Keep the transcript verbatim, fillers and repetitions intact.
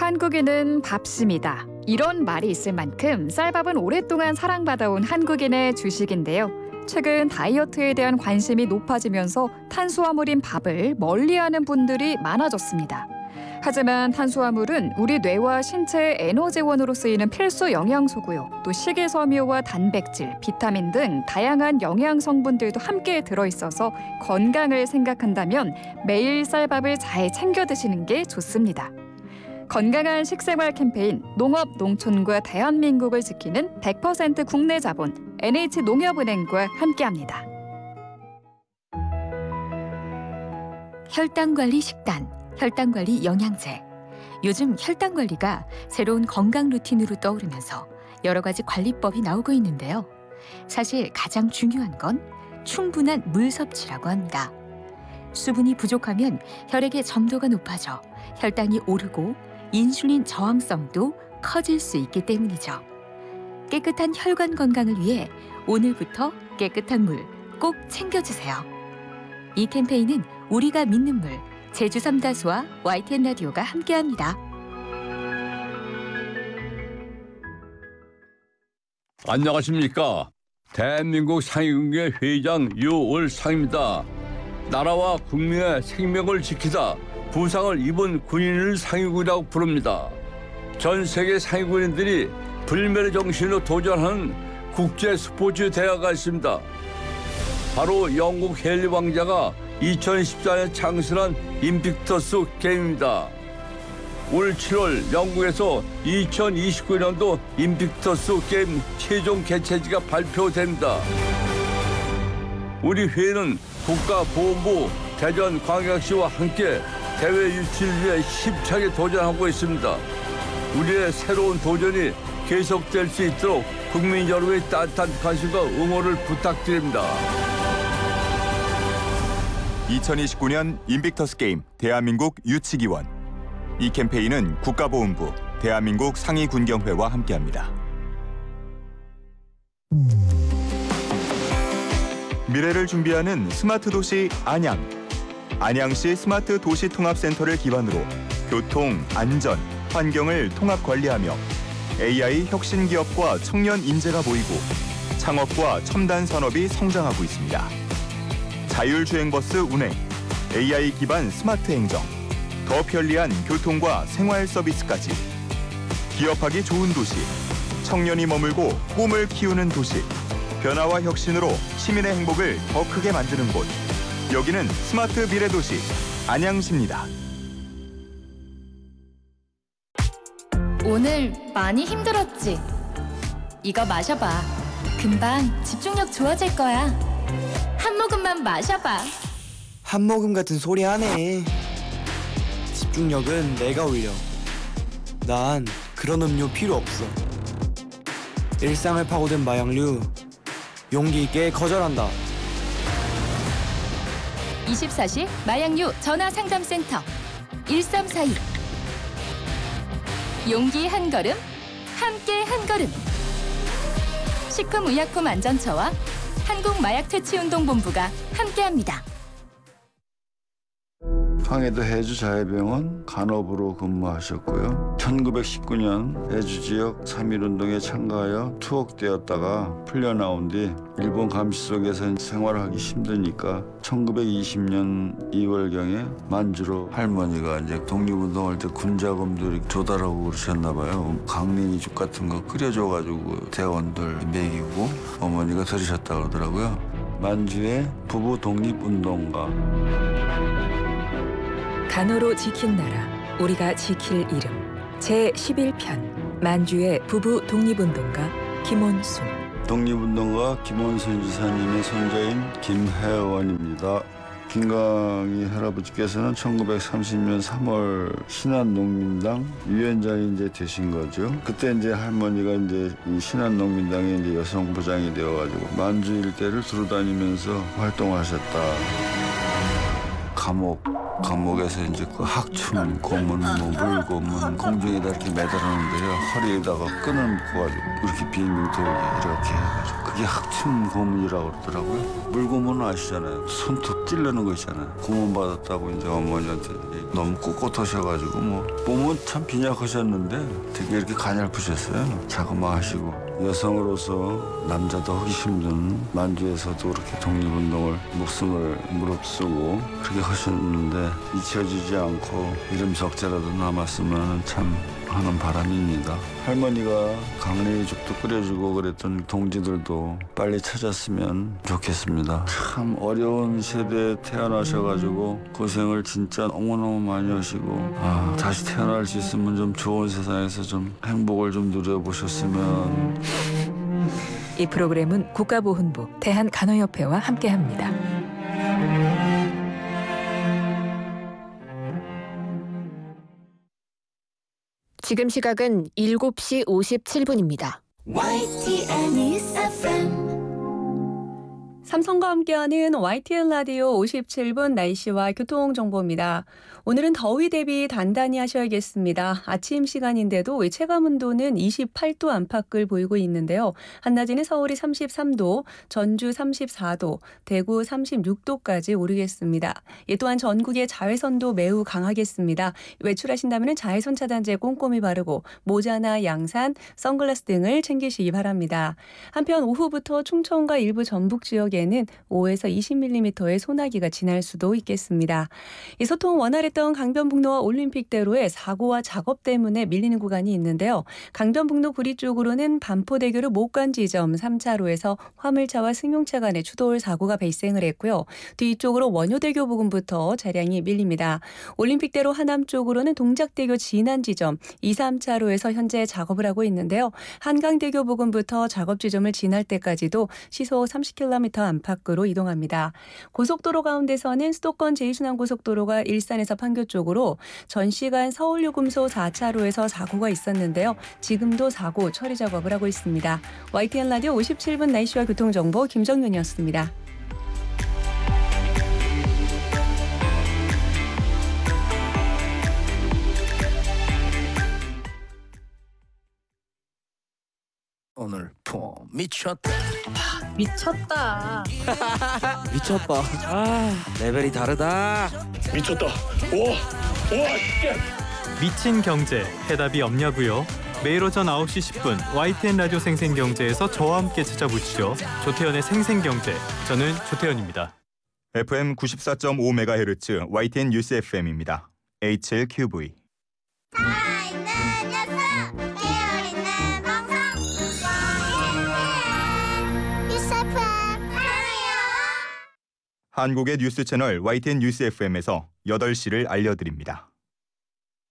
한국인은 밥심이다. 이런 말이 있을 만큼 쌀밥은 오랫동안 사랑받아온 한국인의 주식인데요. 최근 다이어트에 대한 관심이 높아지면서 탄수화물인 밥을 멀리하는 분들이 많아졌습니다. 하지만 탄수화물은 우리 뇌와 신체의 에너지원으로 쓰이는 필수 영양소고요. 또 식이섬유와 단백질, 비타민 등 다양한 영양 성분들도 함께 들어있어서 건강을 생각한다면 매일 쌀밥을 잘 챙겨 드시는 게 좋습니다. 건강한 식생활 캠페인 농업 농촌과 대한민국을 지키는 백 퍼센트 국내 자본 엔에이치농협은행과 함께합니다. 혈당관리 식단, 혈당관리 영양제. 요즘 혈당관리가 새로운 건강 루틴으로 떠오르면서 여러 가지 관리법이 나오고 있는데요. 사실 가장 중요한 건 충분한 물 섭취라고 합니다. 수분이 부족하면 혈액의 점도가 높아져 혈당이 오르고 인슐린 저항성도 커질 수 있기 때문이죠. 깨끗한 혈관 건강을 위해 오늘부터 깨끗한 물 꼭 챙겨주세요. 이 캠페인은 우리가 믿는 물, 제주 삼다수와 와이티엔 라디오가 함께합니다. 안녕하십니까. 대한민국 상위군계 회장 유월상입니다. 나라와 국민의 생명을 지키다 부상을 입은 군인을 상위군이라고 부릅니다. 전 세계 상위군인들이 불멸의 정신으로 도전하는 국제 스포츠 대회가 있습니다. 바로 영국 헨리 왕자가 이천십사 년 창설한 인빅터스 게임입니다. 올 칠월 영국에서 이천이십구 년도 인빅터스 게임 최종 개최지가 발표됩니다. 우리 회는 국가보훈부 대전광역시와 함께 대회 유치를 위해 힘차게 도전하고 있습니다. 우리의 새로운 도전이 계속될 수 있도록 국민 여러분의 따뜻한 관심과 응원을 부탁드립니다. 이천이십구 년 인빅터스 게임 대한민국 유치기원. 이 캠페인은 국가보훈부, 대한민국 상위군경회와 함께합니다. 미래를 준비하는 스마트 도시 안양. 안양시 스마트 도시 통합센터를 기반으로 교통, 안전, 환경을 통합 관리하며 에이아이 혁신 기업과 청년 인재가 모이고 창업과 첨단 산업이 성장하고 있습니다. 자율주행버스 운행, 에이아이 기반 스마트 행정, 더 편리한 교통과 생활 서비스까지. 기업하기 좋은 도시, 청년이 머물고 꿈을 키우는 도시. 변화와 혁신으로 시민의 행복을 더 크게 만드는 곳. 여기는 스마트 미래도시 안양시입니다. 오늘 많이 힘들었지? 이거 마셔봐. 금방 집중력 좋아질 거야. 한 모금만 마셔봐. 한 모금 같은 소리 하네. 집중력은 내가 올려. 난 그런 음료 필요 없어. 일상을 파고든 마약류 용기 있게 거절한다. 이십사 시 마약류 전화상담센터 일삼사이. 용기 한 걸음, 함께 한 걸음. 식품의약품안전처와 한국마약퇴치운동본부가 함께합니다. 황해도 해주자해병원 간호부로 근무하셨고요. 천구백십구 년 해주 지역 삼일운동에 참가하여 투옥되었다가 풀려나온 뒤 일본 감시 속에서 생활하기 힘드니까 천구백이십 년 이월경에 만주로 할머니가 이제 독립운동할 때 군자금들이 조달하고 그러셨나 봐요. 강냉이죽 같은 거 끓여줘가지고 대원들 먹이고 어머니가 들으셨다 그러더라고요. 만주의 부부 독립운동가. 간호로 지킨 나라, 우리가 지킬 이름. 제십일 편 만주의 부부 독립운동가 김원순. 독립운동가 김원순 지사님의 손자인 김혜원입니다. 김강희 할아버지께서는 천구백삼십 년 삼월 신한농민당 위원장이 이제 되신 거죠. 그때 이제 할머니가 이제 이 신한농민당의 이제 여성부장이 되어가지고 만주 일대를 두루다니면서 활동하셨다. 감옥. 감옥에서 이제 그 학춤, 고문, 뭐 물고문, 공중에다 이렇게 매달았는데요. 허리에다가 끈을 묶어가지고 이렇게 빙빙 돌게 이렇게 해가지고 이게 학침 고문이라고 그러더라고요. 물고문 아시잖아요. 손톱 찔르는 거 있잖아요. 고문 받았다고 이제 어머니한테 너무 꿋꿋하셔가지고 뭐 몸은 참 빈약하셨는데 되게 이렇게 가냘프셨어요. 자그마하시고 여성으로서 남자도 하기 힘든 만주에서도 그렇게 독립운동을 목숨을 무릅쓰고 그렇게 하셨는데 잊혀지지 않고 이름 석자라도 남았으면 참 하는 바람입니다. 할머니가 강냉이죽도 끓여주고 그랬던 동지들도 빨리 찾았으면 좋겠습니다. 참 어려운 세대에 태어나셔가지고 고생을 진짜 너무너무 많이 하시고 아, 다시 태어날 수 있으면 좀 좋은 세상에서 좀 행복을 좀 누려보셨으면. 이 프로그램은 국가보훈부 대한간호협회와 함께합니다. 지금 시각은 일곱 시 오십칠 분입니다. 와이티엔 News 에프엠 삼성과 함께하는 와이티엔 라디오 오십칠 분 날씨와 교통정보입니다. 오늘은 더위 대비 단단히 하셔야겠습니다. 아침 시간인데도 체감온도는 이십팔 도 안팎을 보이고 있는데요. 한낮에는 서울이 삼십삼 도, 전주 삼십사 도, 대구 삼십육 도까지 오르겠습니다. 이 또한 전국의 자외선도 매우 강하겠습니다. 외출하신다면 자외선 차단제 꼼꼼히 바르고 모자나 양산, 선글라스 등을 챙기시기 바랍니다. 한편 오후부터 충청과 일부 전북 지역에는 오에서 이십 밀리미터의 소나기가 지날 수도 있겠습니다. 이 소통 원활했던 강변북로와 올림픽대로에 사고와 작업 때문에 밀리는 구간이 있는데요. 강변북로 구리 쪽으로는 반포대교로 목간 지점 삼 차로에서 화물차와 승용차 간의 추돌 사고가 발생을 했고요. 뒤쪽으로 원효대교 부근부터 차량이 밀립니다. 올림픽대로 하남 쪽으로는 동작대교 진안 지점 이, 삼 차로에서 현재 작업을 하고 있는데요. 한강대교 부근부터 작업 지점을 지날 때까지도 시속 삼십 킬로미터 안팎으로 이동합니다. 고속도로 가운데서는 수도권 제이순환고속도로가 일산에서 판교 쪽으로 전시간 서울요금소 사 차로에서 사고가 있었는데요. 지금도 사고 처리 작업을 하고 있습니다. 와이티엔 라디오 오십칠 분 날씨와 교통정보 김정윤이었습니다. 오늘 폼 미쳤다. 미쳤다. 미쳤다. 아, 레벨이 다르다. 미쳤다. 우와, 우와, 진짜. 미친 경제, 해답이 없냐고요? 매일 오전 아홉 시 십 분 와이티엔 라디오 생생경제에서 저와 함께 찾아보시죠. 조태현의 생생경제, 저는 조태현입니다. 에프엠 구십사 점 오 메가헤르츠 와이티엔 뉴스 에프엠입니다. 에이치엘큐브이 한국의 뉴스 채널 와이티엔 뉴스 에프엠에서 여덟 시를 알려드립니다.